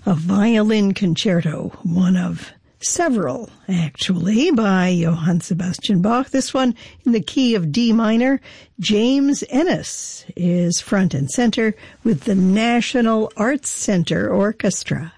a violin concerto, one of several, actually, by Johann Sebastian Bach. This one in the key of D minor. James Ennis is front and center with the National Arts Center Orchestra.